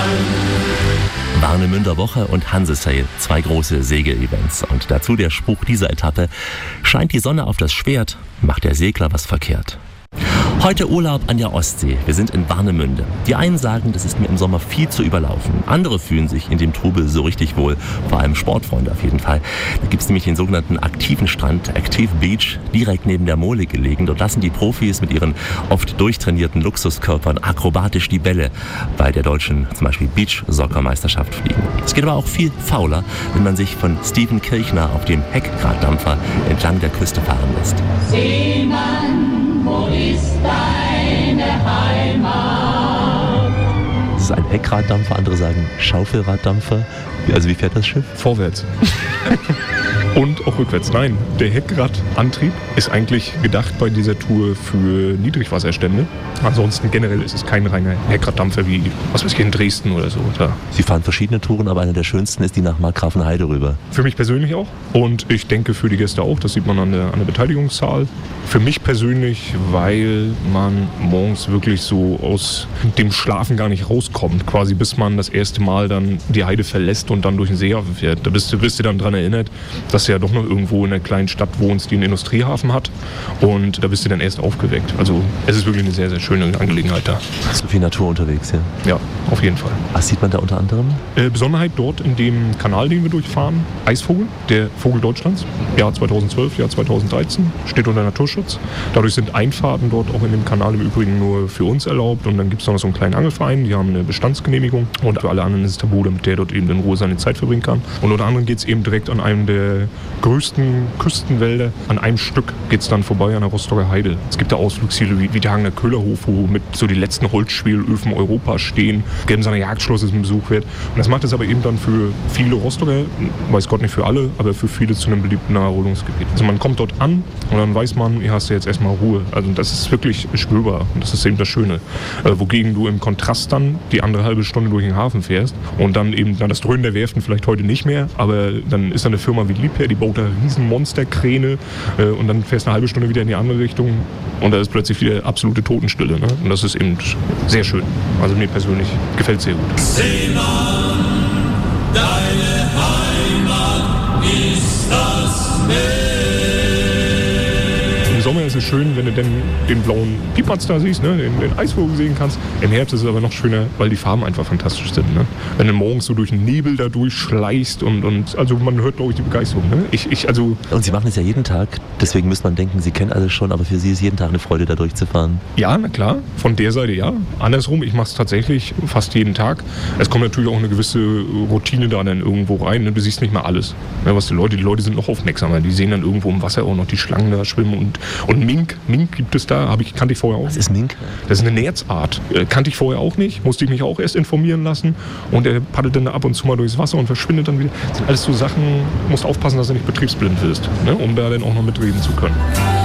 Warnemünder Woche und Hansesail, 2 große Segel-Events. Und dazu der Spruch dieser Etappe: Scheint die Sonne auf das Schwert, macht der Segler was verkehrt. Heute Urlaub an der Ostsee. Wir sind in Warnemünde. Die einen sagen, das ist mir im Sommer viel zu überlaufen. Andere fühlen sich in dem Trubel so richtig wohl. Vor allem Sportfreunde auf jeden Fall. Da gibt es nämlich den sogenannten aktiven Strand, Active Beach, direkt neben der Mole gelegen. Dort lassen die Profis mit ihren oft durchtrainierten Luxuskörpern akrobatisch die Bälle bei der deutschen, zum Beispiel Beach-Soccer-Meisterschaft fliegen. Es geht aber auch viel fauler, wenn man sich von Steven Kirchner auf dem Heckraddampfer entlang der Küste fahren lässt. Seemann, wo ist deine Heimat? Das ist ein Heckraddampfer, andere sagen Schaufelraddampfer. Also wie fährt das Schiff? Vorwärts. Und auch rückwärts. Nein, der Heckradantrieb ist eigentlich gedacht bei dieser Tour für Niedrigwasserstände. Ansonsten generell ist es kein reiner Heckradampfer wie, was weiß ich, in Dresden oder so. Da. Sie fahren verschiedene Touren, aber eine der schönsten ist die nach Markgrafenheide rüber. Für mich persönlich auch und ich denke für die Gäste auch. Das sieht man an der Beteiligungszahl. Für mich persönlich, weil man morgens wirklich so aus dem Schlafen gar nicht rauskommt. Quasi bis man das erste Mal dann die Heide verlässt und dann durch den Seehafen fährt. Da bist du dann dran erinnert, dass du ja doch noch irgendwo in einer kleinen Stadt wohnst, die einen Industriehafen hat. Und da bist du dann erst aufgeweckt. Also es ist wirklich eine sehr, sehr schöne Angelegenheit da. So viel Natur unterwegs, ja? Ja, auf jeden Fall. Was sieht man da unter anderem? Besonderheit dort in dem Kanal, den wir durchfahren, Eisvogel, der Vogel Deutschlands. Jahr 2012, Jahr 2013, steht unter Naturschutz. Dadurch sind Einfahrten dort auch in dem Kanal im Übrigen nur für uns erlaubt. Und dann gibt es noch so einen kleinen Angelverein, die haben eine Bestandsgenehmigung. Und für alle anderen ist es tabu, damit der dort eben in Ruhe seine Zeit verbringen kann. Und unter anderem geht es eben direkt an einem der größten Küstenwälder. An einem Stück geht es dann vorbei an der Rostocker Heide. Es gibt da Ausflugsziele wie der Hagener Köhlerhof, wo mit so die letzten Holzschwelöfen Europas stehen. Gelbensaner Jagdschloss ist ein Besuch wert. Und das macht es aber eben dann für viele Rostocker, weiß Gott nicht für alle, aber für viele zu einem beliebten Naherholungsgebiet. Also man kommt dort an und dann weiß man, hier hast du jetzt erstmal Ruhe. Also das ist wirklich spürbar und das ist eben das Schöne. Wogegen du im Kontrast dann die andere halbe Stunde durch den Hafen fährst und dann eben das Dröhnen der Werften vielleicht heute nicht mehr, aber dann ist da eine Firma wie Liebherr, die baut da riesen Monsterkräne und dann fährst du eine halbe Stunde wieder in die andere Richtung und da ist plötzlich wieder absolute Totenstille. Ne? Und das ist eben sehr schön. Also mir persönlich gefällt es sehr gut. Seemann, deine Heimat ist das Meer. Im Sommer ist es schön, wenn du denn den blauen Piepmatz da siehst, ne? den Eisvogel sehen kannst. Im Herbst ist es aber noch schöner, weil die Farben einfach fantastisch sind. Ne? Wenn du morgens so durch den Nebel da durchschleichst und also man hört, glaube ich, die Begeisterung. Ne? Und Sie machen es ja jeden Tag, deswegen müsste man denken, Sie kennen alles schon, aber für Sie ist jeden Tag eine Freude, da durchzufahren. Ja, na klar, von der Seite ja. Andersrum, ich mache es tatsächlich fast jeden Tag. Es kommt natürlich auch eine gewisse Routine da dann irgendwo rein. Ne? Du siehst nicht mehr alles. Ne? Die Leute sind noch aufmerksamer. Die sehen dann irgendwo im Wasser auch noch die Schlangen da schwimmen und Mink gibt es da, kannte ich vorher auch. Was ist Mink? Das ist eine Nerzart. Kannte ich vorher auch nicht, musste ich mich auch erst informieren lassen. Und er paddelt dann ab und zu mal durchs Wasser und verschwindet dann wieder. Das sind alles so Sachen, musst aufpassen, dass du nicht betriebsblind wirst, ne? Um da dann auch noch mitreden zu können.